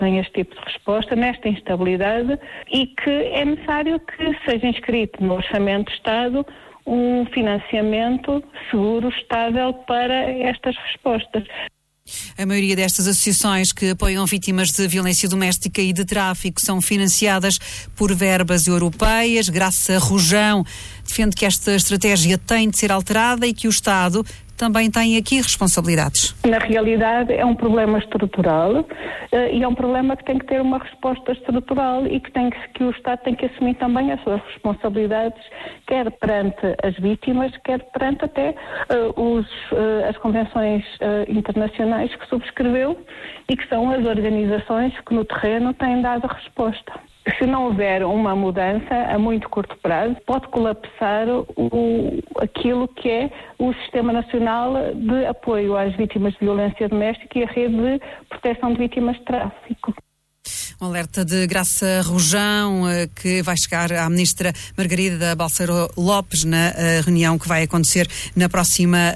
tem este tipo de resposta, nesta instabilidade, e que é necessário que seja inscrito no Orçamento de Estado um financiamento seguro, estável para estas respostas. A maioria destas associações que apoiam vítimas de violência doméstica e de tráfico são financiadas por verbas europeias. Graça Rojão defende que esta estratégia tem de ser alterada e que o Estado também tem aqui responsabilidades. Na realidade é um problema estrutural e é um problema que tem que ter uma resposta estrutural e que o Estado tem que assumir também as suas responsabilidades, quer perante as vítimas, quer perante até as convenções internacionais que subscreveu e que são as organizações que no terreno têm dado a resposta. Se não houver uma mudança a muito curto prazo, pode colapsar aquilo que é o Sistema Nacional de Apoio às Vítimas de Violência Doméstica e a Rede de Proteção de Vítimas de Tráfico. Um alerta de Graça Rojão que vai chegar à Ministra Margarida Balseiro Lopes na reunião que vai acontecer na próxima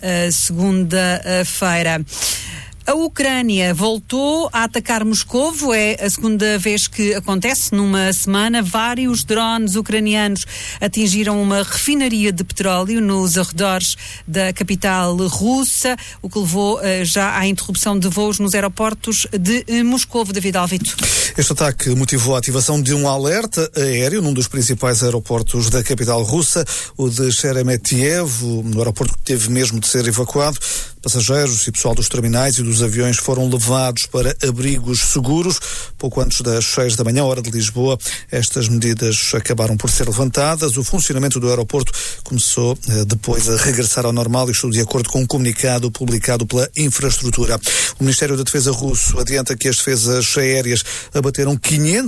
segunda-feira. A Ucrânia voltou a atacar Moscovo, é a segunda vez que acontece numa semana. Vários drones ucranianos atingiram uma refinaria de petróleo nos arredores da capital russa, o que levou já à interrupção de voos nos aeroportos de Moscovo. David Alvito. Este ataque motivou a ativação de um alerta aéreo num dos principais aeroportos da capital russa, o de Sheremetyevo, no aeroporto que teve mesmo de ser evacuado. Passageiros e pessoal dos terminais e dos aviões foram levados para abrigos seguros. Pouco antes das 6 da manhã, hora de Lisboa, estas medidas acabaram por ser levantadas. O funcionamento do aeroporto começou depois a regressar ao normal, isto de acordo com um comunicado publicado pela infraestrutura. O Ministério da Defesa russo adianta que as defesas aéreas abateram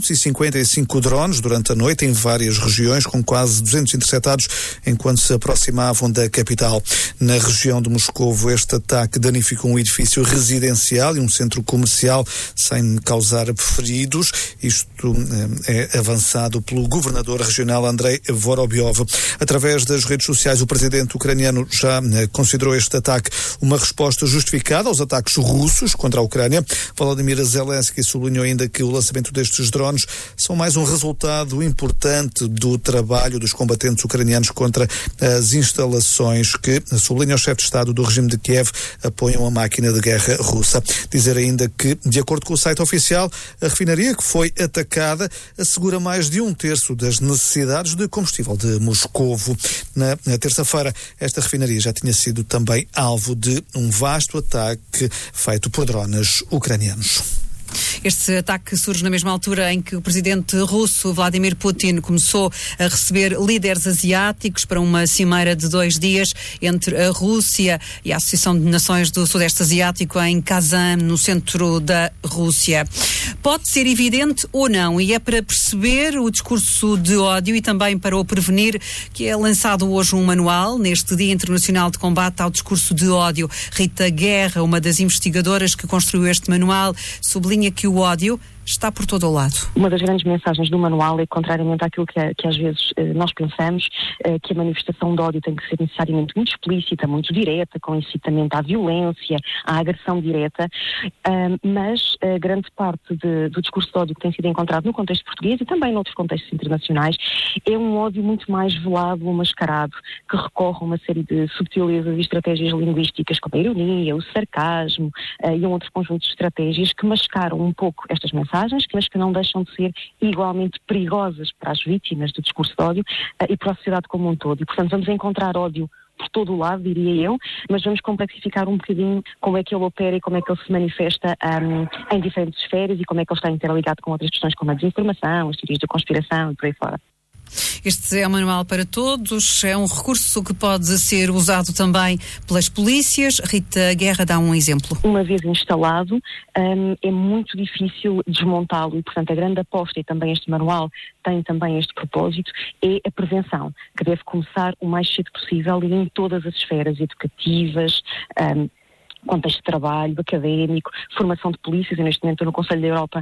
555 drones durante a noite em várias regiões, com quase 200 interceptados enquanto se aproximavam da capital. Na região de Moscovo, este ataque danificou um edifício residencial e um centro comercial sem causar feridos. Isto é avançado pelo governador regional Andrei Vorobyov. Através das redes sociais, o presidente ucraniano já considerou este ataque uma resposta justificada aos ataques russos contra a Ucrânia. Volodymyr Zelensky sublinhou ainda que o lançamento destes drones são mais um resultado importante do trabalho dos combatentes ucranianos contra as instalações que, sublinha o chefe de Estado do regime de Kiev, apoiam a máquina de guerra russa. Dizer ainda que, de acordo com o site oficial, a refinaria que foi atacada assegura mais de 1/3 das necessidades de combustível de Moscovo. Na terça-feira, esta refinaria já tinha sido também alvo de um vasto ataque feito por drones ucranianos. Este ataque surge na mesma altura em que o presidente russo Vladimir Putin começou a receber líderes asiáticos para uma cimeira de 2 dias entre a Rússia e a Associação de Nações do Sudeste Asiático em Kazan, no centro da Rússia. Pode ser evidente ou não, e é para perceber o discurso de ódio e também para o prevenir que é lançado hoje um manual neste Dia Internacional de Combate ao Discurso de Ódio. Rita Guerra, uma das investigadoras que construiu este manual, sublinha que o ódio está por todo o lado. Uma das grandes mensagens do manual é, contrariamente àquilo que às vezes nós pensamos, que a manifestação de ódio tem que ser necessariamente muito explícita, muito direta, com incitamento à violência, à agressão direta, mas a grande parte do discurso de ódio que tem sido encontrado no contexto português e também noutros contextos internacionais é um ódio muito mais velado ou mascarado, que recorre a uma série de subtilezas e estratégias linguísticas como a ironia, o sarcasmo e um outro conjunto de estratégias que mascaram um pouco estas mensagens, mas que não deixam de ser igualmente perigosas para as vítimas do discurso de ódio e para a sociedade como um todo. E, portanto, vamos encontrar ódio por todo o lado, diria eu, mas vamos complexificar um bocadinho como é que ele opera e como é que ele se manifesta em diferentes esferas e como é que ele está interligado com outras questões como a desinformação, as teorias da conspiração e por aí fora. Este é um manual para todos, é um recurso que pode ser usado também pelas polícias. Rita Guerra dá um exemplo. Uma vez instalado, é muito difícil desmontá-lo e, portanto, a grande aposta, e também este manual tem também este propósito, é a prevenção, que deve começar o mais cedo possível e em todas as esferas educativas, contexto de trabalho, académico, formação de polícias. Eu neste momento estou no Conselho da Europa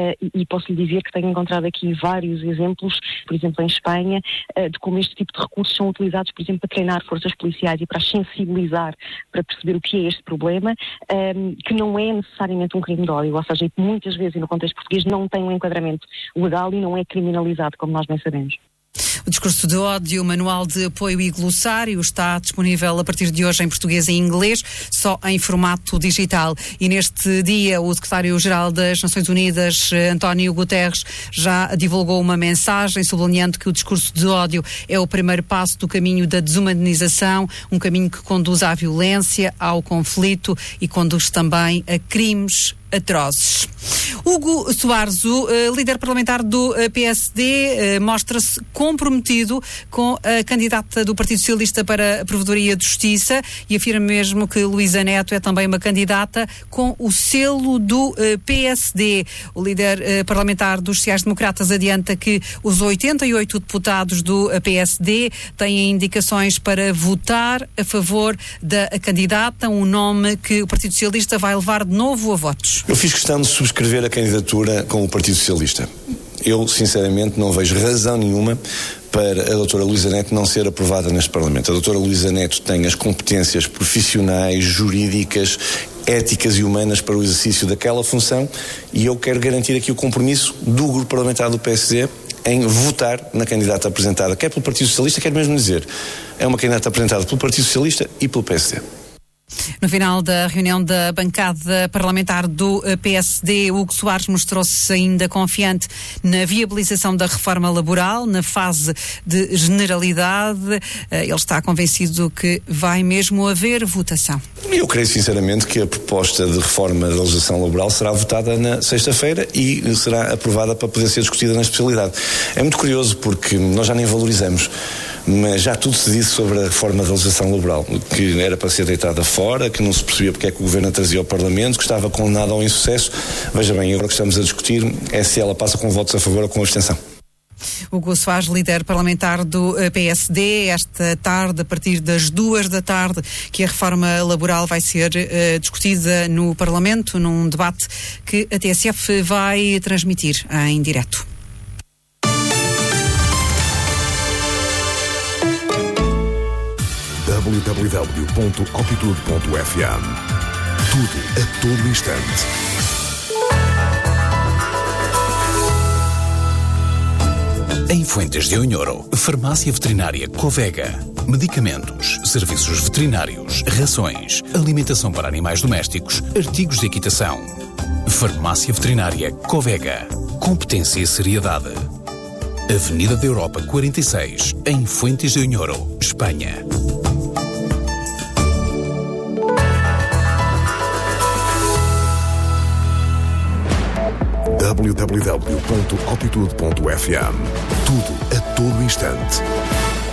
e posso lhe dizer que tenho encontrado aqui vários exemplos, por exemplo em Espanha, de como este tipo de recursos são utilizados, por exemplo, para treinar forças policiais e para as sensibilizar, para perceber o que é este problema, que não é necessariamente um crime de ódio, ou seja, muitas vezes no contexto português não tem um enquadramento legal e não é criminalizado, como nós bem sabemos. O discurso de ódio, manual de apoio e glossário está disponível a partir de hoje em português e em inglês, só em formato digital. E neste dia, o secretário-geral das Nações Unidas, António Guterres, já divulgou uma mensagem sublinhando que o discurso de ódio é o primeiro passo do caminho da desumanização, um caminho que conduz à violência, ao conflito e conduz também a crimes atrozes. Hugo Soares, o líder parlamentar do PSD, mostra-se comprometido com a candidata do Partido Socialista para a Provedoria de Justiça e afirma mesmo que Luísa Neto é também uma candidata com o selo do PSD. O líder parlamentar dos Sociais-Democratas adianta que os 88 deputados do PSD têm indicações para votar a favor da candidata, um nome que o Partido Socialista vai levar de novo a votos. Eu fiz questão de subscrever a candidatura com o Partido Socialista. Eu, sinceramente, não vejo razão nenhuma para a doutora Luísa Neto não ser aprovada neste Parlamento. A doutora Luísa Neto tem as competências profissionais, jurídicas, éticas e humanas para o exercício daquela função e eu quero garantir aqui o compromisso do grupo parlamentar do PSD em votar na candidata apresentada, quer pelo Partido Socialista, quer mesmo dizer, é uma candidata apresentada pelo Partido Socialista e pelo PSD. No final da reunião da bancada parlamentar do PSD, Hugo Soares mostrou-se ainda confiante na viabilização da reforma laboral, na fase de generalidade. Ele está convencido que vai mesmo haver votação. Eu creio sinceramente que a proposta de reforma da legislação laboral será votada na sexta-feira e será aprovada para poder ser discutida na especialidade. É muito curioso porque nós já nem valorizamos, mas já tudo se disse sobre a reforma da legislação laboral, que era para ser deitada fora, que não se percebia porque é que o Governo a trazia ao Parlamento, que estava condenado ao insucesso. Veja bem, agora que estamos a discutir é se ela passa com votos a favor ou com abstenção. Hugo Soares, líder parlamentar do PSD, esta tarde, a partir das 14h, que a reforma laboral vai ser discutida no Parlamento, num debate que a TSF vai transmitir em direto. www.opitude.fm. Tudo a todo instante. Em Fuentes de Onhoro, Farmácia Veterinária Covega. Medicamentos, serviços veterinários, rações, alimentação para animais domésticos, artigos de equitação. Farmácia Veterinária Covega. Competência e seriedade. Avenida da Europa 46, em Fuentes de Onhoro, Espanha. www.opitude.fm. Tudo a todo instante.